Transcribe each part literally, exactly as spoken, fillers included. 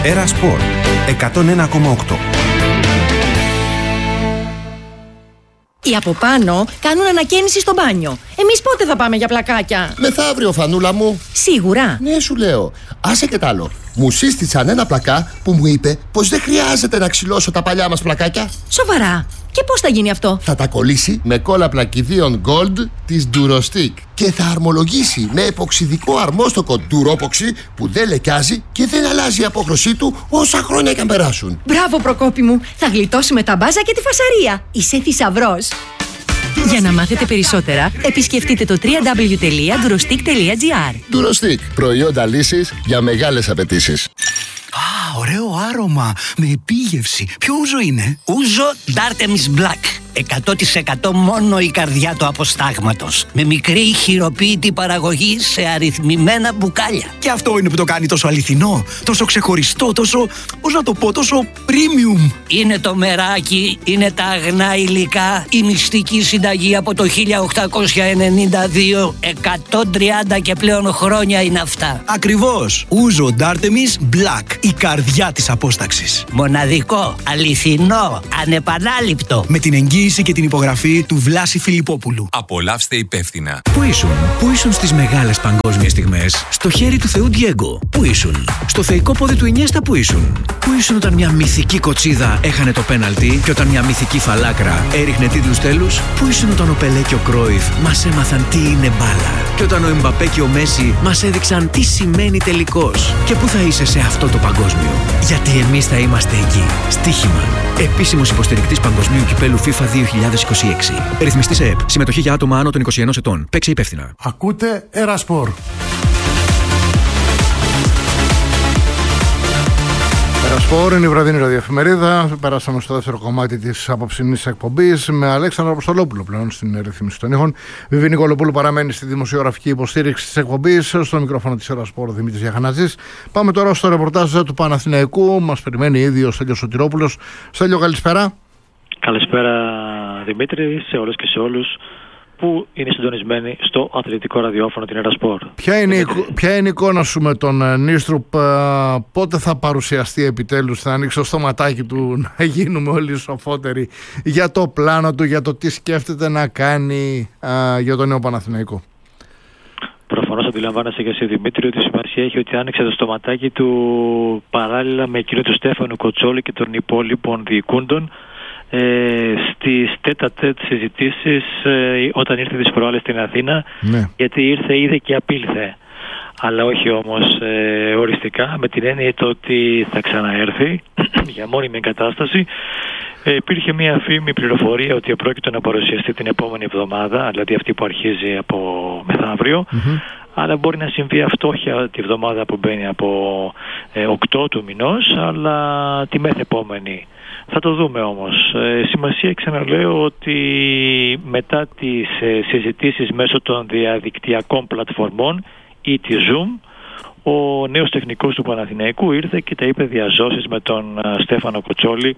Έρα Σπορ εκατόν ένα κόμμα οκτώ. Οι από πάνω κάνουν ανακαίνιση στο μπάνιο. Εμείς πότε θα πάμε για πλακάκια? Μεθαύριο, Φανούλα μου. Σίγουρα? Ναι, σου λέω. Άσε και τ' άλλο. Μου σύστησαν ένα πλακά που μου είπε πως δεν χρειάζεται να ξυλώσω τα παλιά μας πλακάκια. Σοβαρά? Και πώς θα γίνει αυτό? Θα τα κολλήσει με κόλλα πλακιδίων Gold της Durostick και θα αρμολογήσει με εποξιδικό αρμόστοκο Duropoxy που δεν λεκιάζει και δεν αλλάζει η απόχρωσή του όσα χρόνια και αν περάσουν. Μπράβο, Προκόπη μου. Θα γλιτώσουμε τα μπάζα και τη φασαρία. Είσαι θησαυρός. Για να μάθετε περισσότερα, επισκεφτείτε το double-u double-u double-u τελεία durostick τελεία gr. Durostick. Προϊόντα λύσης για μεγάλες απαιτήσεις. Α, ωραίο άρωμα, με επίγευση. Ποιο ούζο είναι? Ούζο Dartemis Black. εκατό τοις εκατό μόνο η καρδιά του αποστάγματος. Με μικρή χειροποίητη παραγωγή σε αριθμημένα μπουκάλια. Και αυτό είναι που το κάνει τόσο αληθινό, τόσο ξεχωριστό, τόσο, πώς να το πω, τόσο premium. Είναι το μεράκι, είναι τα αγνά υλικά, η μυστική συνταγή από το χίλια οκτακόσια ενενήντα δύο. εκατόν τριάντα και πλέον χρόνια είναι αυτά. Ακριβώς. Ούζο Dartemis Black, η καρδιά της απόσταξης. Μοναδικό, αληθινό, ανεπανάληπτο. Με την εγγύηση και την υπογραφή του Βλάση Φιλιππόπουλου. Απολαύστε υπεύθυνα. Πού ήσουν, πού ήσουν στις μεγάλες παγκόσμιες στιγμές? Στο χέρι του Θεού Ντιέγκο. Πού ήσουν? Στο θεϊκό πόδι του Ινιέστα. Πού ήσουν? Πού ήσουν όταν μια μυθική κοτσίδα έχανε το πέναλτι και όταν μια μυθική φαλάκρα έριχνε τίτλους τέλους? Πού ήσουν όταν ο Πελέ και ο Κρόιφ μας έμαθαν τι είναι μπάλα? Και όταν ο Εμπαπέ και ο Μέση μας έδειξαν τι σημαίνει τελικός? Και πού θα είσαι σε αυτό το παγκόσμιο? Γιατί εμείς θα είμαστε εκεί. Στοίχημα. Επίσημος υποστηρικτής Παγκοσμίου Κυπέλου FIFA δύο χιλιάδες είκοσι έξι. Ρυθμιστής ΕΕΠ. Συμμετοχή για άτομα άνω των είκοσι ενός ετών. Παίξε υπεύθυνα. Ακούτε Έρα Σπορ. Έρα Σπορ είναι η βραδινή ραδιοεφημερίδα. Περάσαμε στο δεύτερο κομμάτι της απόψινής εκπομπής με Αλέξανδρο Αποστολόπουλο πλέον στην ρύθμιση των ήχων. Βιβί Νικολοπούλου παραμένει στη δημοσιογραφική υποστήριξη της εκπομπής. Στο μικρόφωνο της Έρα Σπορ Δημήτρης Γιαχανατζής. Πάμε τώρα στο ρεπορτάζ του Παναθηναϊκού. Μας περιμένει ήδη ο Στέλιος Σωτηρόπουλος. Στέλιο, καλησπέρα. Καλησπέρα Δημήτρη, σε όλες και σε όλους που είναι συντονισμένοι στο αθλητικό ραδιόφωνο την Έρα Σπορ. Ποια είναι, η, ποια είναι η εικόνα σου με τον Νίστρουπ, πότε θα παρουσιαστεί επιτέλους, θα ανοίξει το στοματάκι του να γίνουμε όλοι σοφότεροι για το πλάνο του, για το τι σκέφτεται να κάνει α, για τον νέο Παναθηναϊκό? Προφανώς αντιλαμβάνεσαι και εσύ Δημήτρη ότι σημασία έχει ότι άνοιξε το στοματάκι του παράλληλα με εκείνο του Στέφανου Κοτσόλη και των υπόλοιπων διοικούντων ε, στις τέτα-τέτ συζητήσεις ε, όταν ήρθε τις προάλλες στην Αθήνα, ναι. Γιατί ήρθε, είδε και απήλθε, αλλά όχι όμως ε, οριστικά, με την έννοια το ότι θα ξαναέρθει για μόνιμη εγκατάσταση. Ε, υπήρχε μια φήμη πληροφορία ότι πρόκειται να παρουσιαστεί την επόμενη εβδομάδα, δηλαδή αυτή που αρχίζει από μεθαύριο, mm-hmm. αλλά μπορεί να συμβεί αυτό όχι τη εβδομάδα που μπαίνει από ε, οκτώ του μηνός, αλλά τη μεθεπόμενη. Θα το δούμε όμως. Ε, σημασία ξαναλέω ότι μετά τις ε, συζητήσεις μέσω των διαδικτυακών πλατφορμών ή τη Zoom, ο νέος τεχνικός του Παναθηναϊκού ήρθε και τα είπε διαζώσεις με τον α, Στέφανο Κοτσόλη.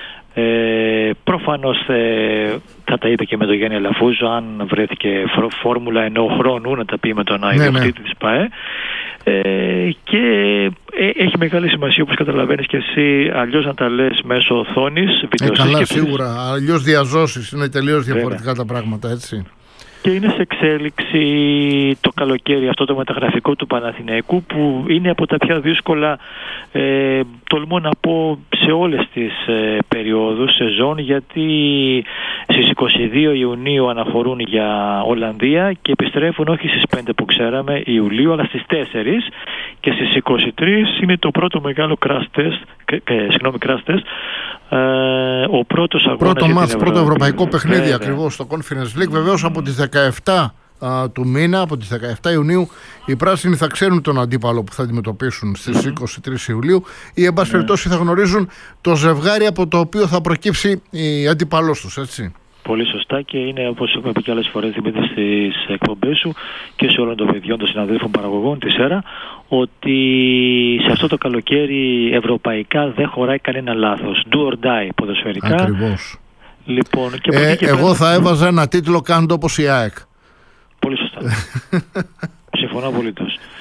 Ε, προφανώς ε, θα τα είπε και με τον Γιάννη Αλαφούζο αν βρέθηκε φόρμουλα εννοώ χρόνου να τα πει με τον ιδιοκτήτη ναι, ναι. της ΠΑΕ. Ε, και ε, έχει μεγάλη σημασία, όπως καταλαβαίνεις και εσύ, αλλιώς να τα λες μέσω οθόνης. Ε, καλά, σίγουρα. Αλλιώς διαζώσεις, είναι τελείως διαφορετικά Βέβαια. τα πράγματα, έτσι. Και είναι σε εξέλιξη το καλοκαίρι αυτό το μεταγραφικό του Παναθηναϊκού, που είναι από τα πιο δύσκολα, ε, τολμώ να πω, σε όλες τις ε, περιόδους σεζόν, γιατί στις είκοσι δύο Ιουνίου αναχωρούν για Ολλανδία και επιστρέφουν όχι στις πέντε που ξέραμε Ιουλίου, αλλά στις τέσσερις, και στις είκοσι τρεις είναι το πρώτο μεγάλο crash test, ε, συγγνώμη, crash test, ε, ο πρώτος αγώνας. Πρώτο μάτς, πρώτο ευρωπαϊκό παιχνίδι ε, ακριβώς στο Conference League. Βεβαίως από τις δεκαεπτά α, του μήνα, από τις δεκαεπτά Ιουνίου, οι πράσινοι θα ξέρουν τον αντίπαλο που θα αντιμετωπίσουν στις mm-hmm. είκοσι τρεις Ιουλίου, ή εν πάση περιπτώσει θα γνωρίζουν το ζευγάρι από το οποίο θα προκύψει η αντίπαλός τους, έτσι. Πολύ σωστά, και είναι, όπως έχουμε πει και άλλες φορές Δημήτρη στις εκπομπές σου και σε όλων των παιδιών των συναδέλφων παραγωγών της ΕΡΑ, ότι σε αυτό το καλοκαίρι ευρωπαϊκά δεν χωράει κανένα λάθος. Do or die ποδοσφαιρικά. Ακριβώς. Λοιπόν, και ε, και εγώ πέρα... θα έβαζα ένα τίτλο κάνοντας όπως η ΑΕΚ. Πολύ σωστά. Συμφωνώ απολύτως.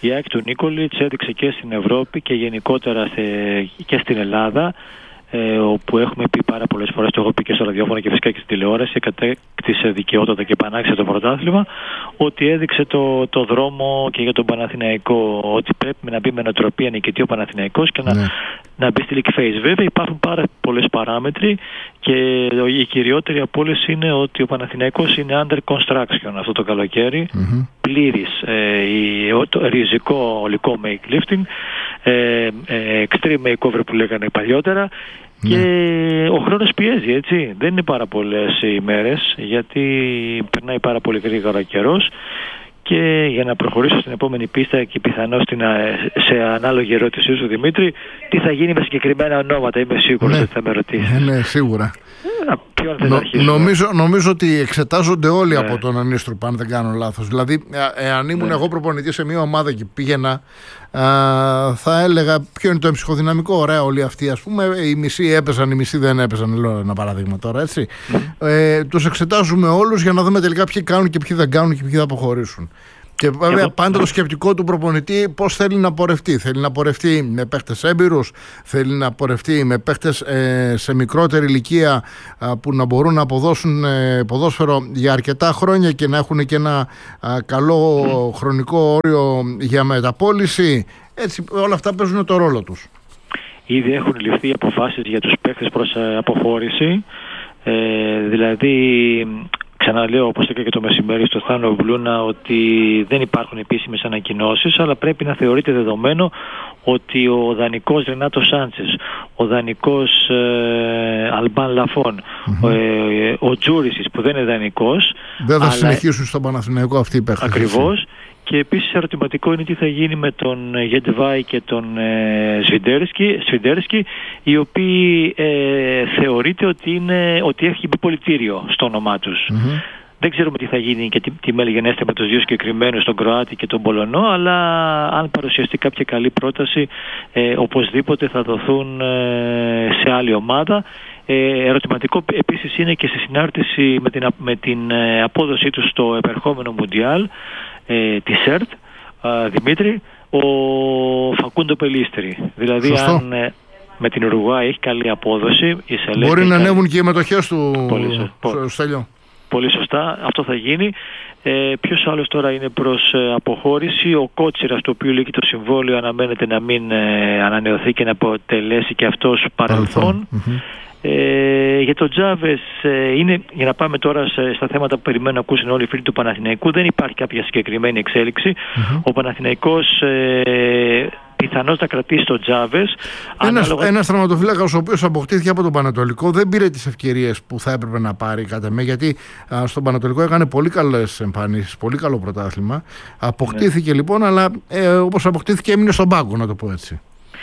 Η ΑΕΚ του Νίκολιτς έδειξε και στην Ευρώπη και γενικότερα σε, και στην Ελλάδα, ε, όπου έχουμε πει πάρα πολλές φορές, το έχω πει και στο ραδιόφωνο και φυσικά και στην τηλεόραση, κατέκτησε δικαιότατα και επανάξισε το πρωτάθλημα, ότι έδειξε το, το δρόμο και για τον Παναθηναϊκό, ότι πρέπει να μπει με νοοτροπία νικητή ο Παναθηναϊκός και να, ναι. να μπει στη League Phase. Βέβαια υπάρχουν πάρα πολλές παράμετροι και η κυριότερη από όλες είναι ότι ο Παναθηναϊκός είναι under construction αυτό το καλοκαίρι, mm-hmm. πλήρης, ε, το ριζικό ολικό make lifting, ε, ε, extreme makeover που λέγανε παλιότερα. Και ναι. ο χρόνος πιέζει, έτσι. Δεν είναι πάρα πολλές ημέρες, γιατί περνάει πάρα πολύ γρήγορα καιρός. Και για να προχωρήσω στην επόμενη πίστα και πιθανώς σε ανάλογη ερώτησή σου, Δημήτρη, τι θα γίνει με συγκεκριμένα ονόματα, είμαι σίγουρος ναι. ότι θα με ρωτήσεις. Ναι, ναι, σίγουρα. Ε, Νο, νομίζω, νομίζω ότι εξετάζονται όλοι ναι. από τον Ανίστρουπ, αν δεν κάνω λάθος. Δηλαδή, εάν ήμουν ναι. εγώ προπονητής σε μια ομάδα και πήγαινα, α, θα έλεγα ποιο είναι το εμψυχοδυναμικό. Ωραία, όλοι αυτοί, ας πούμε, οι μισοί έπαιζαν, οι μισοί δεν έπαιζαν. Λέω ένα παράδειγμα τώρα, έτσι. Mm. Ε, τους εξετάζουμε όλους για να δούμε τελικά ποιοι κάνουν και ποιοι δεν κάνουν και ποιοι θα αποχωρήσουν. Και βέβαια πάντα το σκεπτικό του προπονητή πώς θέλει να πορευτεί. Θέλει να πορευτεί με παίχτες έμπειρους, θέλει να πορευτεί με παίχτες ε, σε μικρότερη ηλικία α, που να μπορούν να αποδώσουν ε, ποδόσφαιρο για αρκετά χρόνια και να έχουν και ένα α, καλό mm. χρονικό όριο για μεταπώληση. Έτσι όλα αυτά παίζουν το ρόλο τους. Ήδη έχουν ληφθεί αποφάσεις για τους παίχτες προς ε, αποχώρηση. Ε, δηλαδή... Ξαναλέω, όπως είπα και το μεσημέρι στο Θάνο Μπλούνα, ότι δεν υπάρχουν επίσημες ανακοινώσεις, αλλά πρέπει να θεωρείται δεδομένο ότι ο δανεικός Ρενάτο Σάντσες, ο δανεικός ε, Αλμπάν Λαφών, mm-hmm. ε, ο Τζούρισης που δεν είναι δανεικός. Δεν θα αλλά... συνεχίσουν στον Παναθηναϊκό αυτοί οι παίχτες. Ακριβώς. Και επίσης ερωτηματικό είναι τι θα γίνει με τον Γεντβάη και τον ε, Σβιντέρσκι, οι οποίοι ε, θεωρείται ότι, είναι, ότι έχει μπει πολιτήριο στο όνομά τους. Mm-hmm. Δεν ξέρουμε τι θα γίνει και τι, τι μέλη με τους δύο συγκεκριμένους, τον Κροάτη και τον Πολωνό, αλλά αν παρουσιαστεί κάποια καλή πρόταση, ε, οπωσδήποτε θα δοθούν ε, σε άλλη ομάδα. Ε, ερωτηματικό επίσης είναι και στη συνάρτηση με την, με την ε, απόδοσή του στο επερχόμενο Μουντιάλ ε, τη ΣΕΡΤ, ε, Δημήτρη, ο Φακούντο Πελίστρη. Δηλαδή Σωστό. αν ε, με την Ουρουγουάη έχει καλή απόδοση, η Σελέστη μπορεί να καλή... ανέβουν και οι μετοχές του. Πολύ, στο Στέλιο. Πολύ σωστά, αυτό θα γίνει. Ε, ποιος άλλος τώρα είναι προς ε, αποχώρηση? Ο Κότσιρας, το οποίο λύγει το συμβόλαιο, αναμένεται να μην ε, ανανεωθεί και να αποτελέσει και αυτός παρελθόν. Mm-hmm. Ε, για τον Τζάβες, ε, είναι, για να πάμε τώρα σε, στα θέματα που περιμένουν να ακούσουν όλοι οι φίλοι του Παναθηναϊκού, δεν υπάρχει κάποια συγκεκριμένη εξέλιξη. Mm-hmm. Ο Παναθηναϊκός ε, πιθανώς θα κρατήσει τον Τζάβες. Ένας, ανάλογα... ένας τραυματοφύλακας ο οποίος αποκτήθηκε από τον Πανατολικό δεν πήρε τις ευκαιρίες που θα έπρεπε να πάρει κατά με, γιατί α, στον Πανατολικό έκανε πολύ καλές εμφανίσεις, πολύ καλό πρωτάθλημα. Αποκτήθηκε ναι. λοιπόν, αλλά ε, όπως αποκτήθηκε έμεινε στον πάγκο, να το πω έτσι.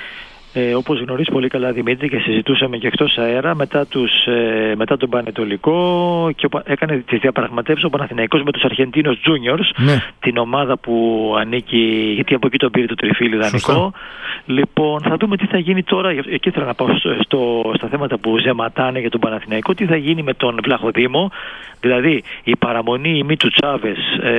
Ε, όπως γνωρίζει πολύ καλά, Δημήτρη, και συζητούσαμε και εκτός αέρα, μετά, τους, ε, μετά τον Πανετολικό και ο, έκανε τις διαπραγματεύσεις ο Παναθηναϊκός με τους Αρχεντίνους Juniors, ναι. την ομάδα που ανήκει, γιατί από εκεί τον πήρε το τριφύλι δανεικό. Λοιπόν, θα δούμε τι θα γίνει τώρα. Εκεί θέλω να πάω στο, στο, στα θέματα που ζεματάνε για τον Παναθηναϊκό. Τι θα γίνει με τον Βλαχοδήμο. Δηλαδή, η παραμονή η μη του Τσάβες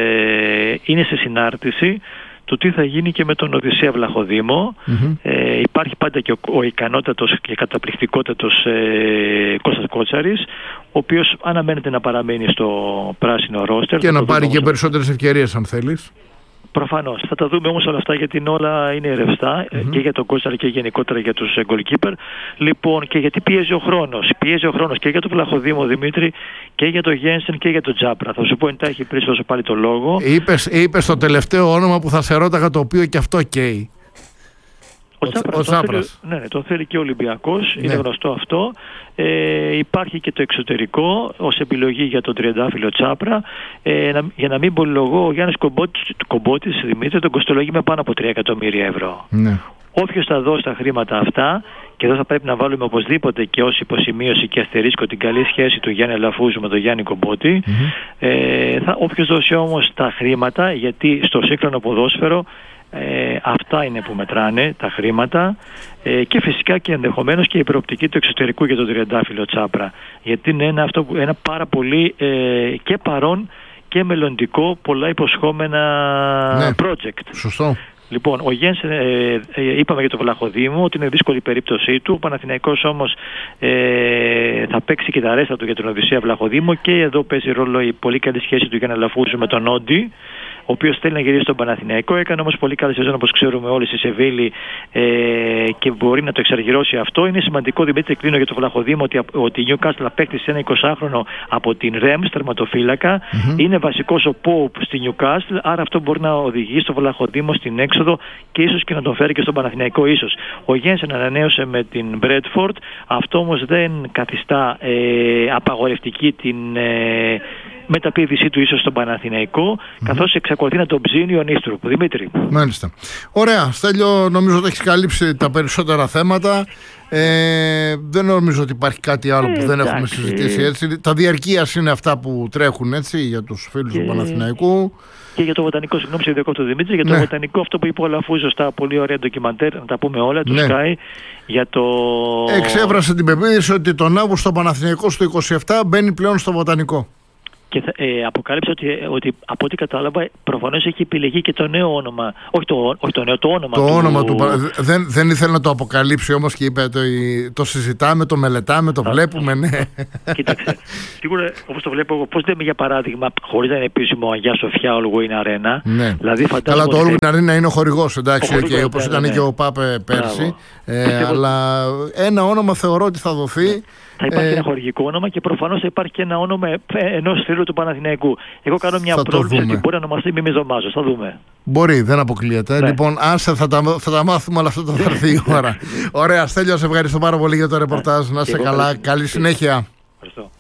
ε, είναι σε συνάρτηση. Το τι θα γίνει και με τον Οδυσσέα Βλαχοδήμο. Mm-hmm. Ε, υπάρχει πάντα και ο, ο ικανότατος και καταπληκτικότατος ε, Κώστας Κότσαρης, ο οποίος αναμένεται να παραμένει στο πράσινο ρόστερ. Και να πάρει και περισσότερες ευκαιρίες αν θέλεις. Προφανώς. Θα τα δούμε όμως όλα αυτά, γιατί όλα είναι ρευστά mm-hmm. και για τον Κότσαρη και γενικότερα για τους goalkeeper. Λοιπόν, και γιατί πιέζει ο χρόνος. Πιέζει ο χρόνος και για τον Βλαχοδήμο, Δημήτρη, και για τον Γένσεν και για τον Τζάπρα. Θα σου πω εντάχει πριν σου πάλι το λόγο. Είπες, είπες το τελευταίο όνομα που θα σε ρώταγα, το οποίο και αυτό καίει. Ο, ο Τσάπρας, τον θέλει, ναι, ναι, τον θέλει και ο Ολυμπιακός, ναι. είναι γνωστό αυτό. Ε, υπάρχει και το εξωτερικό ως επιλογή για τον τριαντάφυλλο Τσάπρα. Ε, να, για να μην πολυλογώ, ο Γιάννης Κομπότης, Κομπότης Δημήτρη, τον κοστολογεί με πάνω από τρία εκατομμύρια ευρώ. Ναι. Όποιος θα δώσει τα χρήματα αυτά, και εδώ θα πρέπει να βάλουμε οπωσδήποτε και ως υποσημείωση και αστερίσκο την καλή σχέση του Γιάννη Λαφούζου με τον Γιάννη Κομπότη, mm-hmm. ε, θα, όποιος δώσει όμως τα χρήματα, γιατί στο σύγχρονο ποδόσφαιρο Ε, αυτά είναι που μετράνε τα χρήματα, ε, και φυσικά και ενδεχομένως και η προοπτική του εξωτερικού για τον τριαντάφυλλο Τσάπρα, γιατί είναι ένα, αυτό, ένα πάρα πολύ ε, και παρόν και μελλοντικό, πολλά υποσχόμενα ναι, project. Σωστό. Λοιπόν, ο Γένσεν, ε, ε, είπαμε για το Βλαχοδήμο ότι είναι δύσκολη η περίπτωσή του. Ο Παναθηναϊκός όμως ε, θα παίξει και τα ρέστα του για τον Οδυσσέα Βλαχοδήμο και εδώ παίζει ρόλο η πολύ καλή σχέση του Γιάννη Αλαφούζου με τον Όντι, ο οποίος θέλει να γυρίσει στον Παναθηναϊκό. Έκανε όμως πολύ καλή σεζόν, όπως ξέρουμε όλοι, στη Σεβίλη ε, και μπορεί να το εξαργυρώσει αυτό. Είναι σημαντικό, Δημήτρη, κλείνω για το Βλαχοδήμο, ότι, ότι η Newcastle απέκτησε ένα εικοσάχρονο από την Ρεμς, τερματοφύλακα. Mm-hmm. Είναι βασικός ο Pope στη Newcastle, άρα αυτό μπορεί να οδηγήσει στο Βλαχοδήμο στην έξοδο και ίσως και να τον φέρει και στον Παναθηναϊκό. Ίσως. Ο Γένσεν ανανέωσε με την Bradford, αυτό όμως δεν καθιστά ε, απαγορευτική την ε, μεταπίδησή του ίσως στον Παναθηναϊκό, mm-hmm. καθώς εξακολουθεί να τον ψήνει ο Νίστρουπ. Δημήτρη. Μάλιστα. Ωραία. Στέλιο, νομίζω ότι έχεις καλύψει τα περισσότερα θέματα. Ε, δεν νομίζω ότι υπάρχει κάτι άλλο που ε, δεν έχουμε συζητήσει έτσι. Τα διαρκείας είναι αυτά που τρέχουν έτσι για τους φίλους και... του Παναθηναϊκού. Και για το βοτανικό, συγγνώμη, σε διακόπτω Δημήτρη, για το ναι. βοτανικό αυτό που είπε ο Λαφούζος, τα πολύ ωραία ντοκιμαντέρ, να τα πούμε όλα, του ναι. Sky, για το... Εξέφρασε την πεποίθηση ότι τον Αύγουστο ο Παναθηναϊκός του είκοσι επτά μπαίνει πλέον στο βοτανικό. Και ε, αποκάλυψε ότι, ότι από ό,τι κατάλαβα προφανώς έχει επιλεγεί και το νέο όνομα. Όχι το, όχι το νέο, το όνομα το του. Όνομα του δεν, δεν ήθελε να το αποκαλύψει όμως και είπε το, το συζητάμε, το μελετάμε, το βλέπουμε, ναι. Κοίταξε. Σίγουρα όπως το βλέπω εγώ, πώς λέμε για παράδειγμα, χωρίς να είναι επίσημο Αγία Σοφιά All Win Arena. Ναι. Δηλαδή, καλά, το All Win Arena είναι ο χορηγός, εντάξει, okay, όπως ήταν ναι. και ο Πάπε πέρσι. Ε, αλλά ένα όνομα θεωρώ ότι θα δοθεί. Θα υπάρχει ε, ένα χορηγικό όνομα και προφανώς θα υπάρχει και ένα όνομα ενός φίλου του Παναθηναϊκού. Εγώ κάνω μια πρόβλεψη ότι μπορεί να ονομαστεί Μίμης Δωμάζος. Θα δούμε. Μπορεί, δεν αποκλείεται. Ναι. Λοιπόν, άσε, θα τα, θα τα μάθουμε όλα αυτό το θα έρθει η ώρα. Ωραία, Στέλιο, σε ευχαριστώ πάρα πολύ για το ρεπορτάζ. Να είσαι καλά. Καλή συνέχεια. Ευχαριστώ.